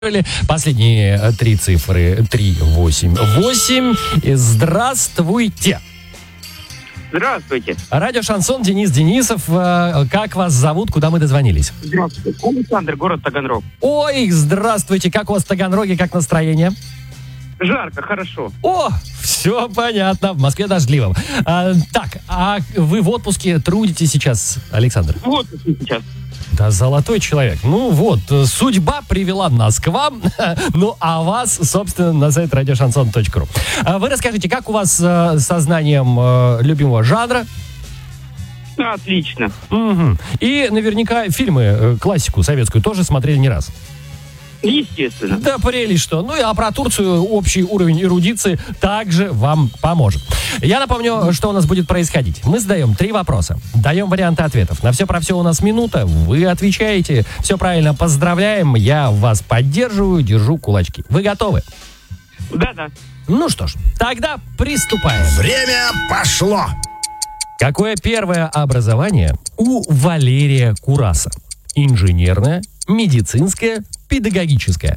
Последние три цифры 388. Здравствуйте. Здравствуйте. Радио Шансон, Денис Денисов. Как вас зовут? Куда мы дозвонились? Здравствуйте. Александр, город Таганрог. Ой, здравствуйте. Как у вас в Таганроге? Как настроение? Жарко, хорошо. О, все понятно. В Москве дождливо. А вы в отпуске трудитесь сейчас, Александр? В отпуске сейчас. Да, золотой человек. Ну вот, судьба привела нас к вам, ну а вас, собственно, на сайт radioshanson.ru. Вы расскажите, как у вас со знанием любимого жанра? Отлично. Угу. И наверняка фильмы, классику советскую, тоже смотрели не раз. Естественно. Да, прелесть что. Ну и а про Турцию общий уровень эрудиции также вам поможет. Я напомню, что у нас будет происходить. Мы задаем 3 вопроса, даем варианты ответов. На все про все у нас минута, вы отвечаете. Все правильно, поздравляем, я вас поддерживаю, держу кулачки. Вы готовы? Да. Ну что ж, тогда приступаем. Время пошло. Какое первое образование у Валерия Кураса? Инженерное, медицинское, педагогическое.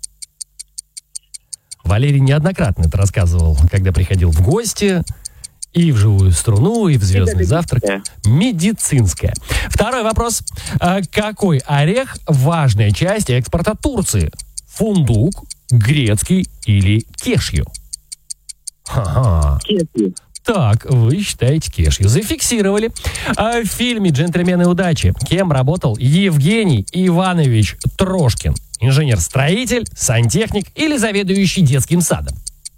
Валерий неоднократно это рассказывал, когда приходил в гости, и в «Живую струну», и в «Звездный завтрак». Медицинское. Второй вопрос. Какой орех – важная часть экспорта Турции? Фундук, грецкий или кешью? Ха-ха. Кешью. Так, вы считаете кешью. Зафиксировали. В фильме «Джентльмены удачи» кем работал Евгений Иванович Трошкин? Инженер-строитель, сантехник или заведующий детским садом?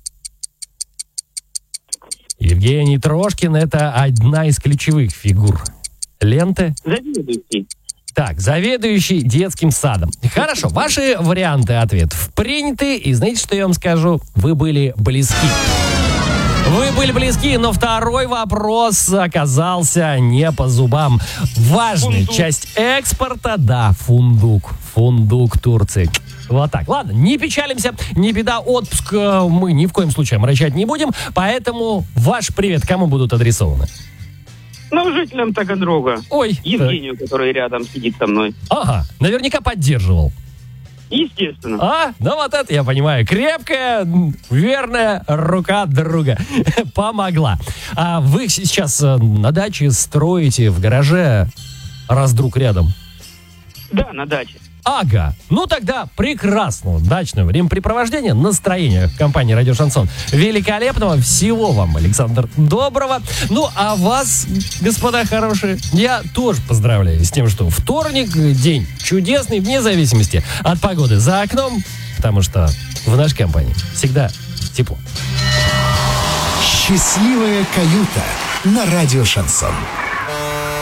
Евгений Трошкин – это одна из ключевых фигур ленты. Заведующий. Так, заведующий детским садом. Хорошо, ваши варианты ответов приняты. И знаете, что я вам скажу? Вы были близки. Вы были близки, но второй вопрос оказался не по зубам. Важная Фундук. часть экспорта, да, фундук. Фундук Турции. Вот так. Ладно, не печалимся, не беда, отпуск мы ни в коем случае омрачать не будем, поэтому ваш привет кому будут адресованы? Ну, жителям Таганрога. Ой. Евгению, который рядом сидит со мной. Ага, наверняка поддерживал. Естественно. Ну вот это я понимаю. Крепкая, верная рука друга помогла. А вы сейчас на даче строите в гараже, раз друг рядом? Да, на даче. Ага. Ну тогда прекрасного дачного времяпрепровождения, настроения компании «Радио Шансон» великолепного. Всего вам, Александр, доброго. Ну, а вас, господа хорошие, я тоже поздравляю с тем, что вторник день чудесный, вне зависимости от погоды за окном, потому что в нашей компании всегда тепло. Счастливая каюта на радио Шансон.